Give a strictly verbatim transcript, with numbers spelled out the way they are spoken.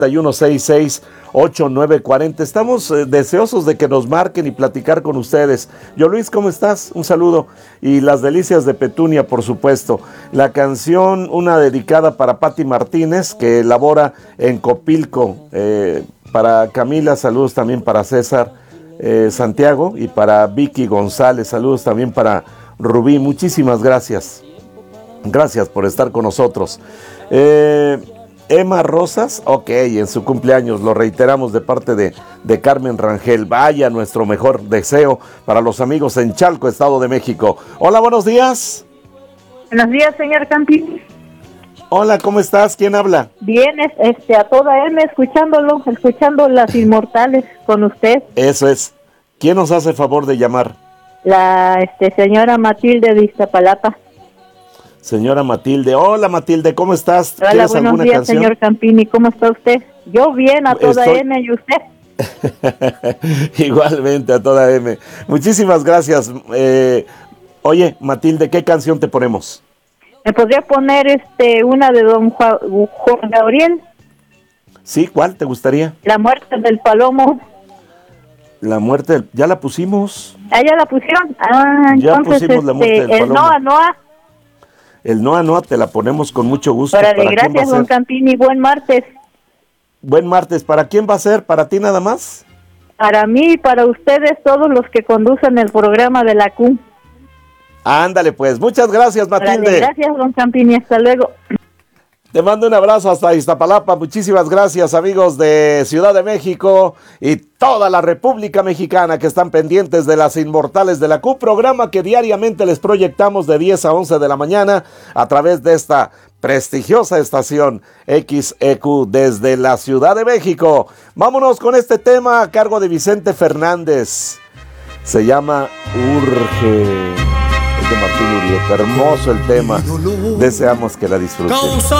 uno sesenta y seis, ochenta y nueve cuarenta. Estamos eh, deseosos de que nos marquen y platicar con ustedes. Yo Luis, ¿cómo estás? Un saludo. Y las delicias de Petunia, por supuesto. La canción, una dedicada para Pati Martínez, que labora en Copilco. Eh, para Camila, saludos también para César eh, Santiago y para Vicky González. Saludos también para Rubí. Muchísimas gracias. Gracias por estar con nosotros. Eh... Emma Rosas, ok, en su cumpleaños, lo reiteramos de parte de, de Carmen Rangel. Vaya nuestro mejor deseo para los amigos en Chalco, Estado de México. Hola, buenos días. Buenos días, señor Campín. Hola, ¿cómo estás? ¿Quién habla? Bien, este, a toda M, escuchándolo, escuchando Las Inmortales con usted. Eso es. ¿Quién nos hace favor de llamar? La este, señora Matilde de Iztapalapa. Señora Matilde. Hola, Matilde, ¿cómo estás? Hola, ¿Quieres buenos alguna días, canción? señor Campini, ¿cómo está usted? Yo bien, a toda Estoy... M, ¿y usted? Igualmente, a toda M. Muchísimas gracias. Eh, oye, Matilde, ¿qué canción te ponemos? ¿Me podría poner este una de don Juan, Juan Gabriel? Sí, ¿cuál te gustaría? La muerte del palomo. La muerte del... ¿Ya la pusimos? ¿Ah, ya la pusieron? Ah, ya entonces, pusimos la muerte este, del el palomo. Noa Noa. El Noa Noa te la ponemos con mucho gusto. Órale, ¿Para quién va a gracias, ser? don Campini, buen martes. Buen martes. ¿Para quién va a ser? ¿Para ti nada más? Para mí y para ustedes, todos los que conducen el programa de la C U. Ándale pues, muchas gracias, Matilde. Órale, gracias, don Campini, hasta luego. Te mando un abrazo hasta Iztapalapa. Muchísimas gracias, amigos de Ciudad de México y toda la República Mexicana que están pendientes de Las Inmortales de la C U, programa que diariamente les proyectamos de diez a once de la mañana a través de esta prestigiosa estación X E Q desde la Ciudad de México. Vámonos con este tema a cargo de Vicente Fernández. Se llama Urge. Es de Martín Urieta. Hermoso el tema. Deseamos que la disfruten.